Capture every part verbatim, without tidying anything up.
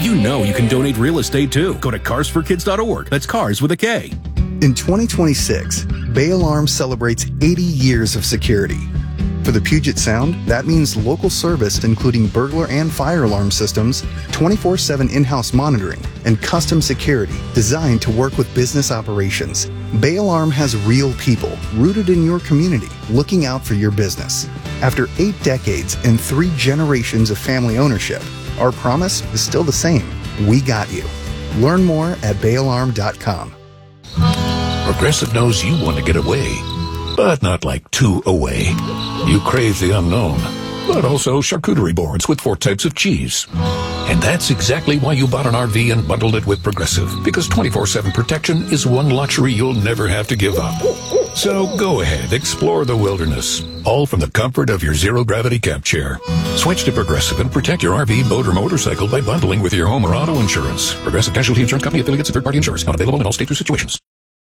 you know you can donate real estate too. Go to cars for kids dot org. That's cars with a K. In twenty twenty-six, Bay Alarm celebrates eighty years of security. For the Puget Sound, that means local service including burglar and fire alarm systems, twenty-four seven in-house monitoring, and custom security designed to work with business operations. Bay Alarm has real people rooted in your community looking out for your business. After eight decades and three generations of family ownership, our promise is still the same. We got you. Learn more at bay alarm dot com. Progressive knows you want to get away, but not like too away. You crave the unknown, but also charcuterie boards with four types of cheese. And that's exactly why you bought an R V and bundled it with Progressive, because twenty-four seven protection is one luxury you'll never have to give up. So go ahead, explore the wilderness, all from the comfort of your zero-gravity camp chair. Switch to Progressive and protect your R V, boat, or motorcycle by bundling with your home or auto insurance. Progressive Casualty Insurance Company, affiliates, and third-party insurers. Not available in all states or situations.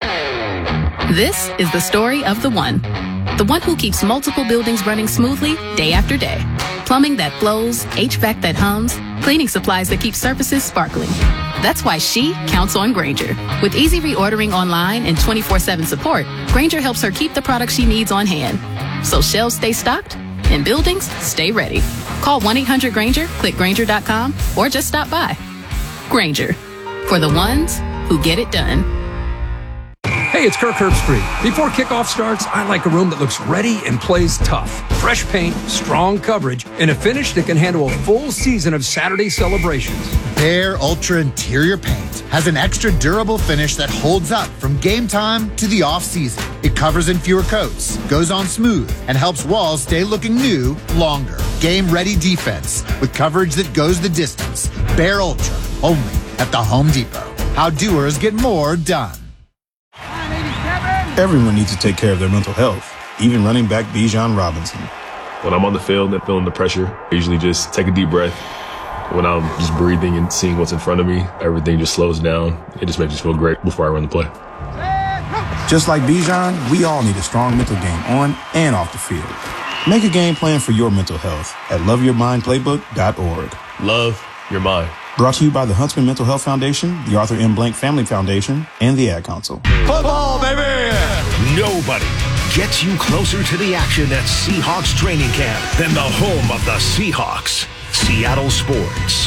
This is the story of the one. The one who keeps multiple buildings running smoothly day after day. Plumbing that flows, H V A C that hums, cleaning supplies that keep surfaces sparkling. That's why she counts on Grainger. With easy reordering online and twenty-four seven support, Grainger helps her keep the products she needs on hand. So shelves stay stocked and buildings stay ready. Call one eight hundred Grainger, click Grainger dot com, or just stop by. Grainger, for the ones who get it done. Hey, it's Kirk Herbstreit. Before kickoff starts, I like a room that looks ready and plays tough. Fresh paint, strong coverage, and a finish that can handle a full season of Saturday celebrations. Behr Ultra Interior Paint has an extra durable finish that holds up from game time to the off-season. It covers in fewer coats, goes on smooth, and helps walls stay looking new longer. Game-ready defense with coverage that goes the distance. Behr Ultra, only at the Home Depot. How doers get more done. Everyone needs to take care of their mental health, even running back Bijan Robinson. When I'm on the field and feeling the pressure, I usually just take a deep breath. When I'm just breathing and seeing what's in front of me, everything just slows down. It just makes me feel great before I run the play. Just like Bijan, we all need a strong mental game on and off the field. Make a game plan for your mental health at love your mind playbook dot org. Love your mind. Brought to you by the Huntsman Mental Health Foundation, the Arthur M. Blank Family Foundation, and the Ad Council. Football, baby! Nobody gets you closer to the action at Seahawks training camp than the home of the Seahawks, Seattle Sports.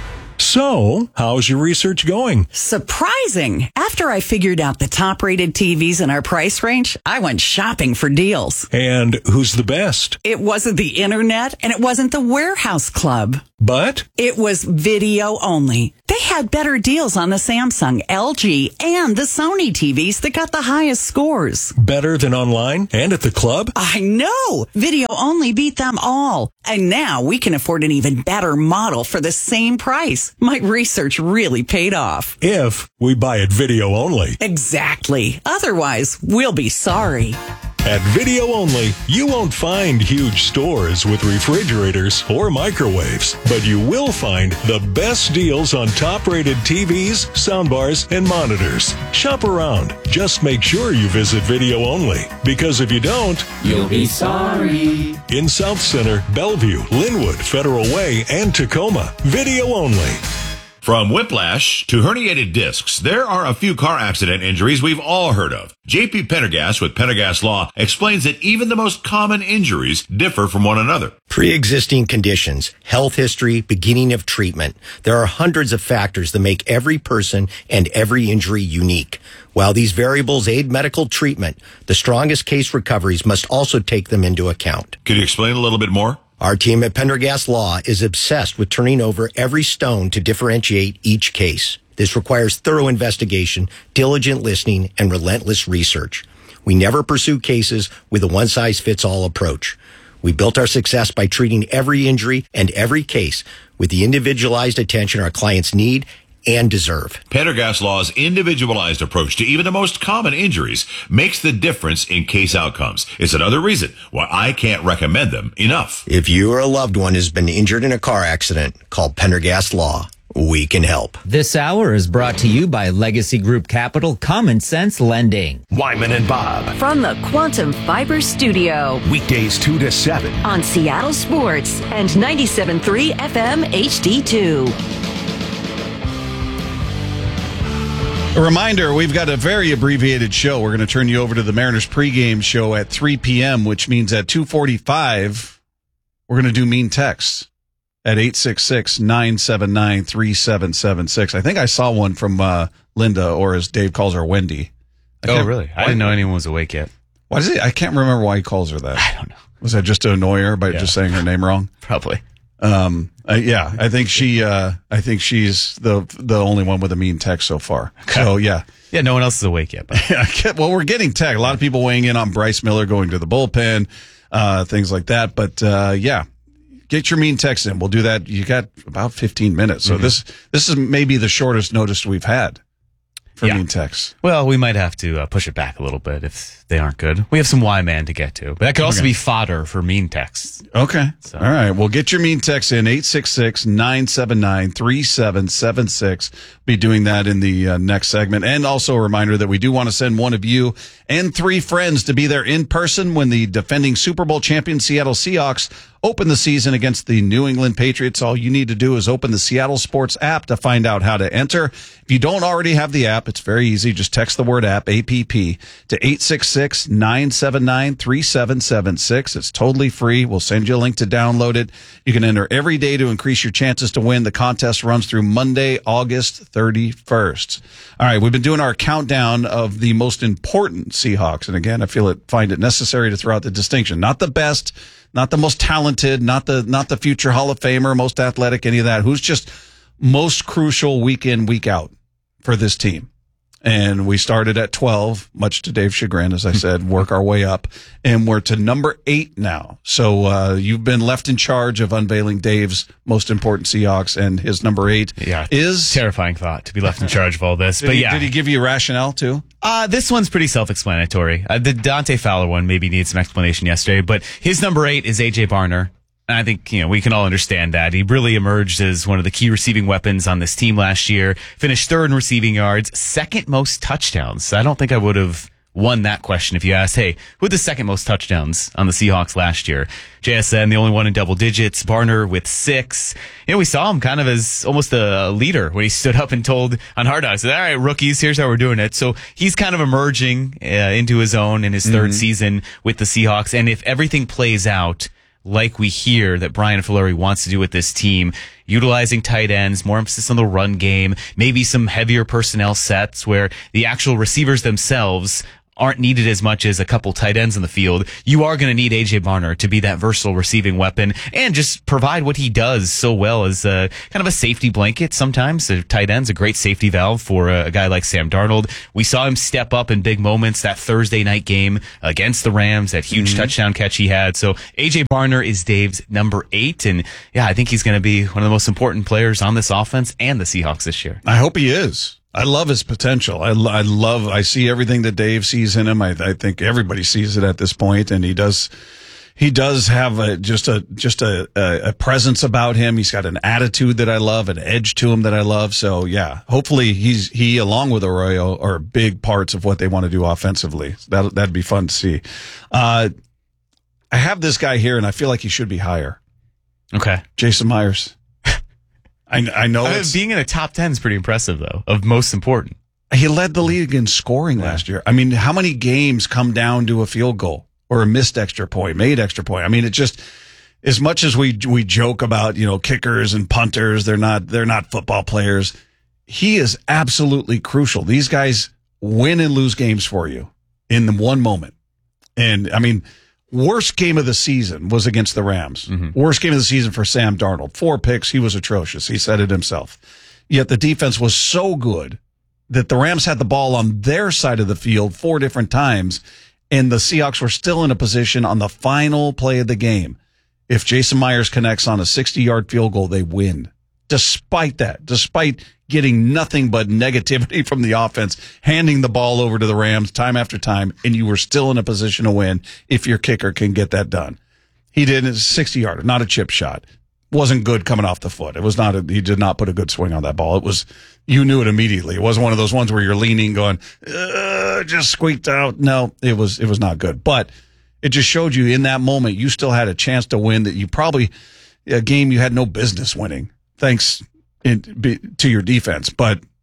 So, how's your research going? Surprising. After I figured out the top-rated T Vs in our price range, I went shopping for deals. And who's the best? It wasn't the internet, and it wasn't the Warehouse Club. But? It was video only. They had better deals on the Samsung, L G, and the Sony T Vs that got the highest scores. Better than online and at the club? I know! Video only beat them all. And now we can afford an even better model for the same price. My research really paid off. If we buy it video only. Exactly. Otherwise, we'll be sorry. At Video Only, you won't find huge stores with refrigerators or microwaves, but you will find the best deals on top-rated T Vs, soundbars, and monitors. Shop around. Just make sure you visit Video Only, because if you don't, you'll be sorry. In South Center, Bellevue, Linwood, Federal Way, and Tacoma, Video Only. From whiplash to herniated discs, there are a few car accident injuries we've all heard of. J P Pendergast with Pendergast Law explains that even the most common injuries differ from one another. Pre-existing conditions, health history, beginning of treatment. There are hundreds of factors that make every person and every injury unique. While these variables aid medical treatment, the strongest case recoveries must also take them into account. Could you explain a little bit more? Our team at Pendergast Law is obsessed with turning over every stone to differentiate each case. This requires thorough investigation, diligent listening, and relentless research. We never pursue cases with a one-size-fits-all approach. We built our success by treating every injury and every case with the individualized attention our clients need and deserve. Pendergast Law's individualized approach to even the most common injuries makes the difference in case outcomes. It's another reason why I can't recommend them enough. If you or a loved one has been injured in a car accident, call Pendergast Law. We can help. This hour is brought to you by Legacy Group Capital Common Sense Lending. Wyman and Bob. From the Quantum Fiber Studio. Weekdays two to seven. On Seattle Sports and ninety-seven point three F M H D two. A reminder, we've got a very abbreviated show. We're going to turn you over to the Mariners pregame show at three p.m., which means at two forty-five, we're going to do mean texts at eight six six, nine seven nine, three seven seven six. I think I saw one from uh, Linda, or as Dave calls her, Wendy. I oh, really? I didn't know anyone was awake yet. Why does he? I can't remember why he calls her that. I don't know. Was that just to annoy her by Yeah. just saying her name wrong? Probably. Um, uh, yeah, I think she, uh, I think she's the the only one with a mean text so far. Okay. So yeah, Yeah, no one else is awake yet. But. I get- well, we're getting text. A lot of people weighing in on Bryce Miller going to the bullpen, uh, things like that. But uh, yeah, get your mean text in. We'll do that. You got about fifteen minutes. So Mhm. this this is maybe the shortest notice we've had for Yeah. mean texts. Well, we might have to uh, push it back a little bit if they aren't good. We have some Y-Man to get to. But that could also Okay. be fodder for mean texts. Okay. So. All right. Well, get your mean text in eight six six, nine seven nine, three seven seven six. Be doing that in the uh, next segment. And also a reminder that we do want to send one of you and three friends to be there in person when the defending Super Bowl champion Seattle Seahawks open the season against the New England Patriots. All you need to do is open the Seattle Sports app to find out how to enter. If you don't already have the app, it's very easy. Just text the word app, A P P, to eight six six, nine seven nine, three seven seven six. It's totally free. We'll send you a link to download it. You can enter every day to increase your chances to win. The contest runs through Monday, August thirty-first. All right, we've been doing our countdown of the most important Seahawks. And again, I feel it find it necessary to throw out the distinction. Not the best, not the most talented, not the not the future Hall of Famer, most athletic, any of that. Who's just most crucial week in, week out for this team? And we started at twelve, much to Dave's chagrin, as I said, work our way up. And we're to number eight now. So uh, you've been left in charge of unveiling Dave's most important Seahawks, and his number eight Yeah, is... terrifying thought to be left in charge of all this. Did But he, yeah. did he give you a rationale, too? Uh, this one's pretty self-explanatory. Uh, the Dante Fowler one maybe needs some explanation yesterday, but his number eight is A J Barner. And I think, you know, we can all understand that. He really emerged as one of the key receiving weapons on this team last year, finished third in receiving yards, second most touchdowns. I don't think I would have won that question if you asked, hey, who had the second most touchdowns on the Seahawks last year? J S N, the only one in double digits, Barner with six. You know, we saw him kind of as almost a leader when he stood up and told on Hard Knocks, all right, rookies, here's how we're doing it. So he's kind of emerging uh, into his own in his third Mhm. season with the Seahawks. And if everything plays out like we hear that Brian Fleury wants to do with this team, utilizing tight ends, more emphasis on the run game, maybe some heavier personnel sets where the actual receivers themselves aren't needed as much as a couple tight ends in the field, you are going to need A J Barner to be that versatile receiving weapon and just provide what he does so well as a kind of a safety blanket sometimes. The tight end's a great safety valve for a, a guy like Sam Darnold. We saw him step up in big moments that Thursday night game against the Rams, that huge Mm-hmm. touchdown catch he had. So A J Barner is Dave's number eight. And yeah, I think he's going to be one of the most important players on this offense and the Seahawks this year. I hope he is. I love his potential. I, I love, I see everything that Dave sees in him. I, I think everybody sees it at this point, and he does, he does have a, just a, just a, a, a presence about him. He's got an attitude that I love, an edge to him that I love. So yeah, hopefully he's, he along with Arroyo are big parts of what they want to do offensively. That, that'd be fun to see. Uh, I have this guy here and I feel like he should be higher. Okay. Jason Myers. I, I know Uh, it's, being in the top ten is pretty impressive, though, of most important. he led the league in scoring last year. I mean, how many games come down to a field goal or a missed extra point, made extra point? I mean, it just, as much as we we joke about, you know, kickers and punters, they're not they're not football players. He is absolutely crucial. These guys win and lose games for you in the one moment. And I mean, worst game of the season was against the Rams. Mm-hmm. Worst game of the season for Sam Darnold. Four picks. He was atrocious. He said it himself. Yet the defense was so good that the Rams had the ball on their side of the field four different times, and the Seahawks were still in a position on the final play of the game. If Jason Myers connects on a sixty-yard field goal, they win. Despite that, despite getting nothing but negativity from the offense, handing the ball over to the Rams time after time, and you were still in a position to win if your kicker can get that done. He did a sixty-yarder, not a chip shot. Wasn't good coming off the foot. It was not. A, he did not put a good swing on that ball. It was, you knew it immediately. It wasn't one of those ones where you're leaning, going, uh, just squeaked out. No, it was. It was not good. But it just showed you in that moment you still had a chance to win that you probably a game you had no business winning. Thanks in, be, to your defense, but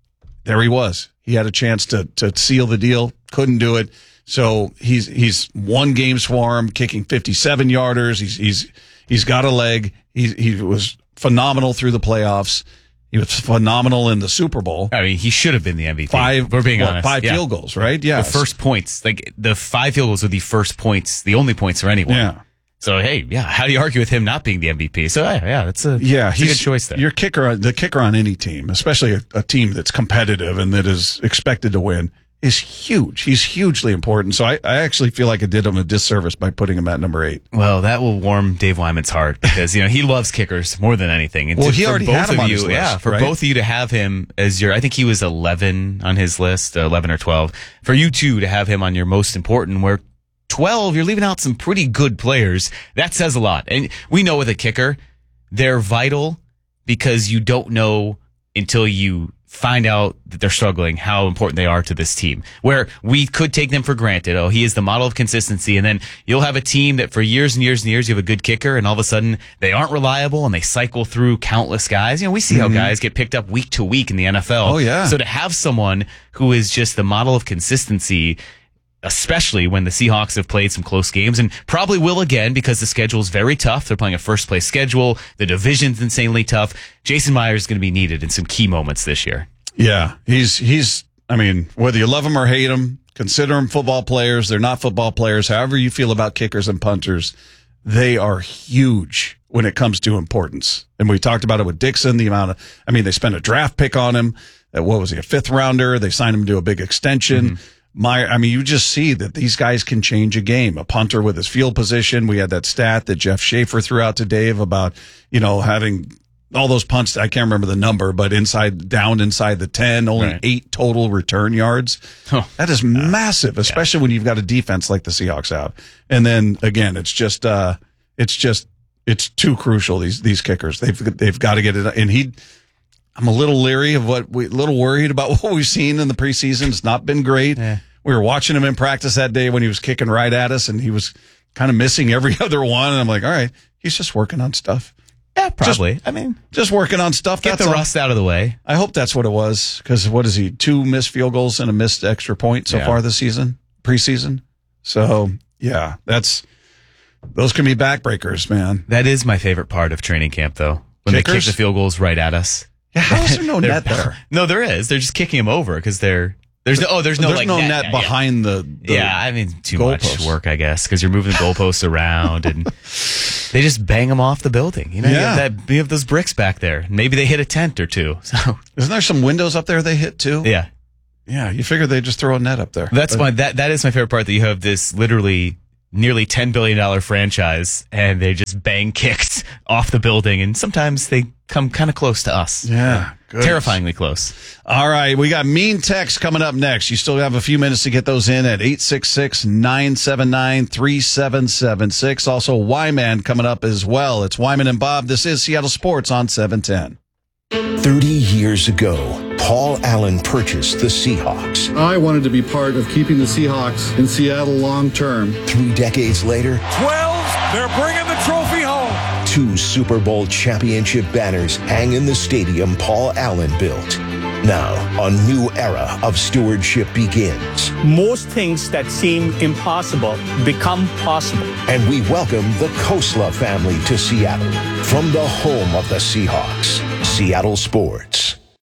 there he was. He had a chance to to seal the deal, couldn't do it. So he's he's won games for him, kicking fifty-seven yarders. He's he's he's got a leg. He he was phenomenal through the playoffs. He was phenomenal in the Super Bowl. I mean, he should have been the M V P. Five, we're being what, honest. five yeah. field goals, right? Yeah, the first points, like the five field goals were the first points, the only points for anyone. Yeah. So hey, yeah, how do you argue with him not being the M V P? So yeah, yeah that's a yeah, that's a he's good choice there. Your kicker, the kicker on any team, especially a, a team that's competitive and that is expected to win, is huge. He's hugely important. So I, I actually feel like I did him a disservice by putting him at number eight. Well, that will warm Dave Wyman's heart because you know he loves kickers more than anything. And well, to, he already both had him of on you, his list, yeah, for right? both of you to have him as your, I think he was eleven on his list, uh, eleven or twelve. For you two to have him on your most important, where twelve, you're leaving out some pretty good players. That says a lot. And we know with a kicker, they're vital because you don't know until you find out that they're struggling how important they are to this team, where we could take them for granted. Oh, he is the model of consistency. And then you'll have a team that for years and years and years, you have a good kicker and all of a sudden they aren't reliable and they cycle through countless guys. You know, we see mm-hmm. how guys get picked up week to week in the N F L. Oh, yeah. So to have someone who is just the model of consistency, especially when the Seahawks have played some close games and probably will again because the schedule is very tough. They're playing a first place schedule. The division's insanely tough. Jason Myers is going to be needed in some key moments this year. Yeah, he's, he's, I mean, whether you love him or hate him, consider them football players. They're not football players. However you feel about kickers and punters, they are huge when it comes to importance. And we talked about it with Dixon, the amount of, I mean, they spent a draft pick on him. What was he, a fifth rounder? They signed him to a big extension. Mm-hmm. My, I mean, you just see that these guys can change a game. A punter with his field position. We had that stat that Jeff Schaefer threw out to Dave about, you know, having all those punts. I can't remember the number, but inside, down inside the ten, only right. eight total return yards. Huh. That is massive, especially yeah. when you've got a defense like the Seahawks have. And then again, it's just, uh, it's just, it's too crucial. These, these kickers, they've, they've got to get it. And he, I'm a little leery of what we, a little worried about what we've seen in the preseason. It's not been great. Yeah. We were watching him in practice that day when he was kicking right at us and he was kind of missing every other one. And I'm like, all right, he's just working on stuff. Yeah, probably. Just, I mean, just working on stuff. Get that's the all. rust out of the way. I hope that's what it was. Cause what is he? Two missed field goals and a missed extra point so yeah. far this season, preseason. So yeah, that's, those can be backbreakers, man. That is my favorite part of training camp though. When Kickers? They kick the field goals right at us. Yeah, how is there no net there? No, there is. They're just kicking them over because they're there's no oh there's no there's like no net, net yeah, behind yeah. the, the yeah. I mean, too much posts. work, I guess, because you're moving the goalposts around and they just bang them off the building. You know, yeah. you, have that, you have those bricks back there. Maybe they hit a tent or two. So isn't there some windows up there they hit too? Yeah, yeah. You figure they just throw a net up there. That's but, my that that is my favorite part. That you have this literally nearly ten billion dollars franchise and they just bang kicked off the building and sometimes they come kind of close to us. Yeah. Goodness. Terrifyingly close. All right. We got mean texts coming up next. You still have a few minutes to get those in at eight six six, nine seven nine, three seven seven six. Also Wyman coming up as well. It's Wyman and Bob. This is Seattle Sports on seven ten. thirty years ago, Paul Allen purchased the Seahawks. I wanted to be part of keeping the Seahawks in Seattle long term. Three decades later, twelve, they're bringing the trophy home. Two Super Bowl championship banners hang in the stadium Paul Allen built. Now, a new era of stewardship begins. Most things that seem impossible become possible. And we welcome the Kosla family to Seattle from the home of the Seahawks, Seattle Sports.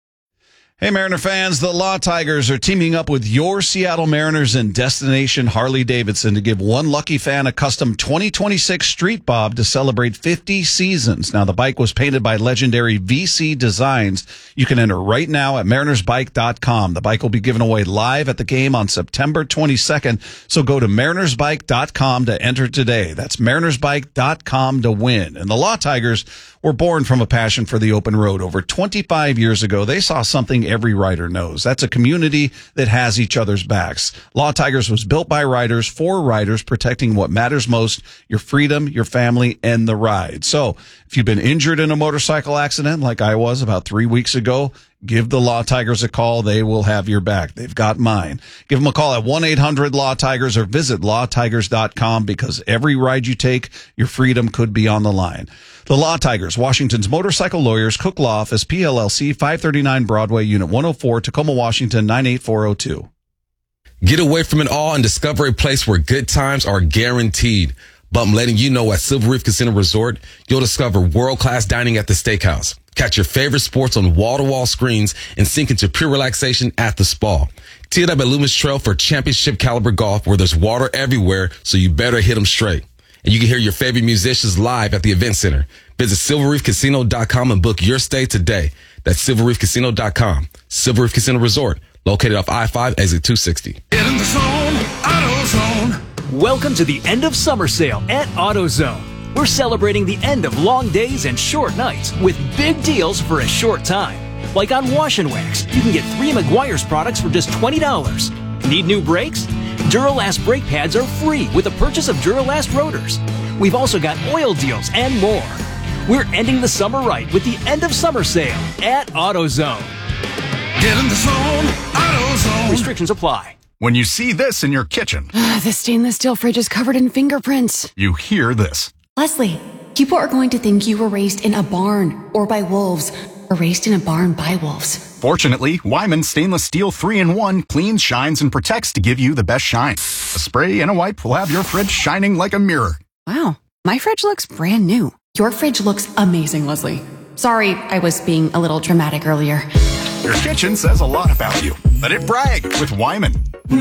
Hey, Mariner fans, the Law Tigers are teaming up with your Seattle Mariners and Destination Harley-Davidson to give one lucky fan a custom twenty twenty-six Street Bob to celebrate fifty seasons. Now, the bike was painted by legendary V C Designs. You can enter right now at mariners bike dot com. The bike will be given away live at the game on September twenty-second, so go to mariners bike dot com to enter today. That's mariners bike dot com to win. And the Law Tigers were born from a passion for the open road. Over twenty-five years ago, they saw something every rider knows. That's a community that has each other's backs. Law Tigers was built by riders for riders, protecting what matters most, your freedom, your family, and the ride. So if you've been injured in a motorcycle accident like I was about three weeks ago, give the Law Tigers a call. They will have your back. They've got mine. Give them a call at one eight hundred law tigers or visit law tigers dot com because every ride you take, your freedom could be on the line. The Law Tigers, Washington's motorcycle lawyers, Cook Law Office, P L L C, five thirty-nine Broadway, Unit one oh four, Tacoma, Washington, nine eight four oh two. Get away from it all and discover a place where good times are guaranteed. But I'm letting you know at Silver Reef Casino Resort, you'll discover world-class dining at the steakhouse. Catch your favorite sports on wall-to-wall screens and sink into pure relaxation at the spa. Tee it up at Loomis Trail for championship caliber golf where there's water everywhere, so you better hit them straight. And you can hear your favorite musicians live at the event center. Visit silver reef casino dot com and book your stay today. That's silver reef casino dot com. Silver Reef Casino Resort, located off I five, exit two sixty. Get in the zone, AutoZone. Welcome to the end of summer sale at AutoZone. We're celebrating the end of long days and short nights with big deals for a short time. Like on Wash and Wax, you can get three Meguiar's products for just twenty dollars. Need new brakes? Duralast brake pads are free with the purchase of Duralast rotors. We've also got oil deals and more. We're ending the summer right with the end of summer sale at AutoZone. Get in the zone, AutoZone. Restrictions apply. When you see this in your kitchen, The stainless steel fridge is covered in fingerprints. you hear this. Leslie, people are going to think you were raised in a barn or by wolves or raised in a barn by wolves. Fortunately, Wyman Stainless Steel three in one cleans, shines, and protects to give you the best shine. A spray and a wipe will have your fridge shining like a mirror. Wow, my fridge looks brand new. Your fridge looks amazing, Leslie. Sorry, I was being a little dramatic earlier. Your kitchen says a lot about you. Let it brag with Wyman.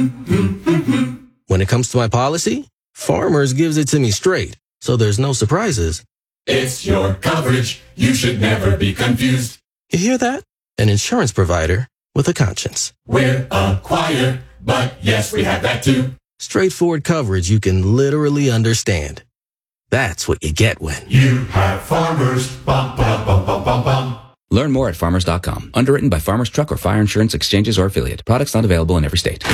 When it comes to my policy, Farmers gives it to me straight, so there's no surprises. It's your coverage. You should never be confused. You hear that? An insurance provider with a conscience. We're a choir, but yes, we have that too. Straightforward coverage you can literally understand. That's what you get when you have Farmers. Bum, bum, bum, bum, bum, bum. Learn more at farmers dot com. Underwritten by Farmers Truck or Fire Insurance Exchanges or Affiliate. Products not available in every state.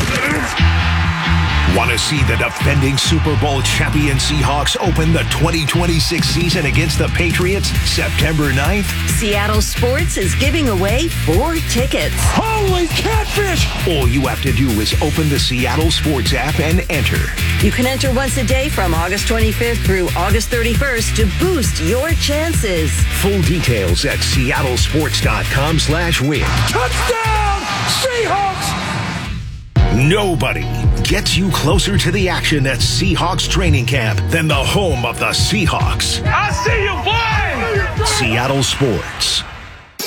Want to see the defending Super Bowl champion Seahawks open the twenty twenty-six season against the Patriots September ninth? Seattle Sports is giving away four tickets. Holy catfish! All you have to do is open the Seattle Sports app and enter. You can enter once a day from August twenty-fifth through August thirty-first to boost your chances. Full details at seattle sports dot com slash win. Touchdown, Seahawks! Nobody gets you closer to the action at Seahawks training camp than the home of the Seahawks. I see you, boy! Seattle Sports.